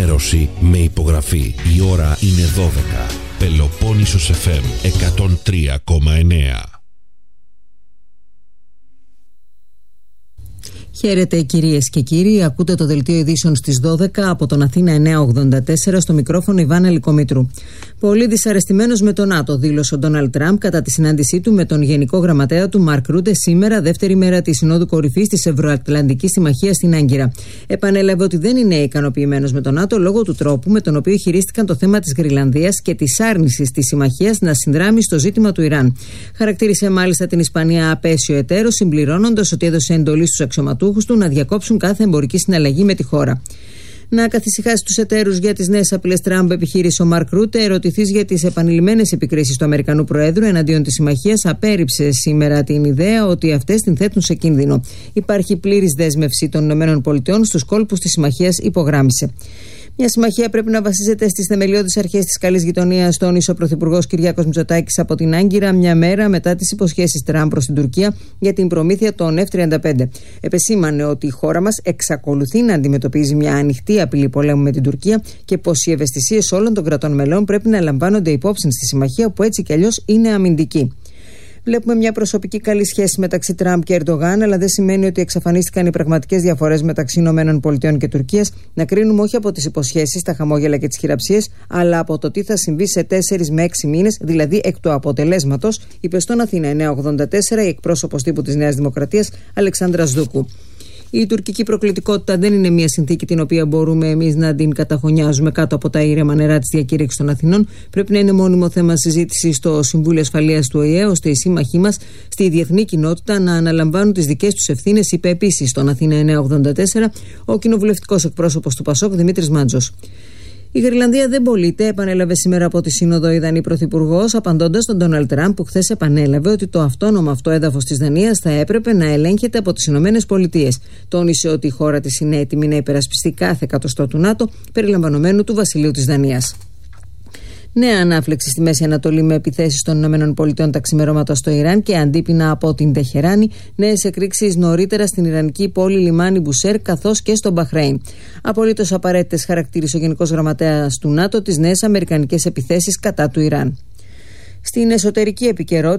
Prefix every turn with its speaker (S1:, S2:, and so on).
S1: ενημέρωση με υπογραφή. Η ώρα είναι 12. Πελοπόννησος FM 103,9.
S2: Χαίρετε κυρίες και κύριοι, ακούτε το δελτίο ειδήσεων στις 12 από τον Αθήνα 984, στο μικρόφωνο Ιβάνα Λικομήτρου. Πολύ δυσαρεστημένος με τον ΝΑΤΟ, δήλωσε ο Ντόναλντ Τραμπ κατά τη συνάντησή του με τον Γενικό Γραμματέα του Μαρκ Ρούτε σήμερα, δεύτερη μέρα της Συνόδου Κορυφής της Ευρωατλαντικής Συμμαχίας στην Άγκυρα. Επανέλαβε ότι δεν είναι ικανοποιημένος με τον ΝΑΤΟ λόγω του τρόπου με τον οποίο χειρίστηκαν το θέμα της Γροιλανδίας και της άρνησης της συμμαχίας να συνδράμει στο ζήτημα του Ιράν. Χαρακτήρισε μάλιστα την Ισπανία απέσιο εταίρο, συμπληρώνοντας ότι έδωσε εντολή στους αξιωματούχους του να διακόψουν κάθε εμπορική συναλλαγή με τη χώρα. Να καθησυχάσει τους εταίρους για τις νέες απειλές Τραμπ, επιχείρησε ο Μαρκ Ρούτε. Ερωτηθείς για τις επανειλημμένες επικρίσεις του Αμερικανού Προέδρου εναντίον της συμμαχίας, απέρριψε σήμερα την ιδέα ότι αυτές την θέτουν σε κίνδυνο. Υπάρχει πλήρης δέσμευση των ΗΠΑ στους κόλπους της συμμαχίας, υπογράμμισε. Μια συμμαχία πρέπει να βασίζεται στις θεμελιώδεις αρχές της καλής γειτονίας, τόνισε ο Πρωθυπουργός Κυριάκος Μητσοτάκης από την Άγκυρα, μια μέρα μετά τις υποσχέσεις Τραμπ προς την Τουρκία για την προμήθεια των F-35. Επεσήμανε ότι η χώρα μας εξακολουθεί να αντιμετωπίζει μια ανοιχτή απειλή πολέμου με την Τουρκία και πως οι ευαισθησίες όλων των κρατών μελών πρέπει να λαμβάνονται υπόψη στη συμμαχία, που έτσι κι αλλιώς είναι αμυντική. Βλέπουμε μια προσωπική καλή σχέση μεταξύ Τραμπ και Ερντογάν, αλλά δεν σημαίνει ότι εξαφανίστηκαν οι πραγματικές διαφορές μεταξύ ΗΠΑ και Τουρκίας. Να κρίνουμε όχι από τις υποσχέσεις, τα χαμόγελα και τις χειραψίες, αλλά από το τι θα συμβεί σε 4 με 6 μήνες, δηλαδή εκ του αποτελέσματος, είπε στον Αθήνα 984 η εκπρόσωπος τύπου της Νέας Δημοκρατίας, Αλεξάνδρα Σδούκου. Η τουρκική προκλητικότητα δεν είναι μια συνθήκη την οποία μπορούμε εμείς να την καταχωνιάζουμε κάτω από τα ήρεμα νερά της διακήρυξης των Αθηνών. Πρέπει να είναι μόνιμο θέμα συζήτησης στο Συμβούλιο Ασφαλείας του ΟΗΕ, ώστε οι σύμμαχοί μας στη διεθνή κοινότητα να αναλαμβάνουν τις δικές τους ευθύνες, είπε επίσης στον Αθήνα 984 ο κοινοβουλευτικός εκπρόσωπος του ΠΑΣΟΚ, Δημήτρης Μάντζος. Η Γροιλανδία δεν πωλείται, επανέλαβε σήμερα από τη Σύνοδο η Δανή Πρωθυπουργός, απαντώντας στον Ντόναλντ Τραμπ, που χθες επανέλαβε ότι το αυτόνομο αυτό έδαφος της Δανίας θα έπρεπε να ελέγχεται από τις ΗΠΑ. Τόνισε ότι η χώρα της είναι έτοιμη να υπερασπιστεί κάθε εκατοστό του ΝΑΤΟ, περιλαμβανομένου του Βασιλείου της Δανίας. Νέα ανάφλεξη στη Μέση Ανατολή με επιθέσεις των ΗΠΑ τα ξημερώματα στο Ιράν και αντίπεινα από την Τεχεράνη. Νέες εκρήξεις νωρίτερα στην ιρανική πόλη λιμάνι Μπουσέρ καθώς και στο Μπαχρέιν. Απολύτως απαραίτητες, χαρακτήρισε ο Γενικός Γραμματέας του ΝΑΤΟ τις νέες αμερικανικές επιθέσεις κατά του Ιράν. Στην εσωτερική επικαιρότητα,